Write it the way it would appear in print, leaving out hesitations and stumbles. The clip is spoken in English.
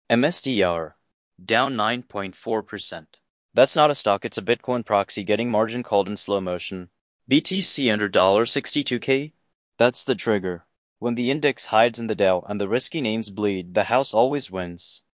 MSDR, down 9.4%. That's not a stock, it's a Bitcoin proxy getting margin called in slow motion. BTC under $62K? That's the trigger. When the index hides in the Dow and the risky names bleed, the house always wins.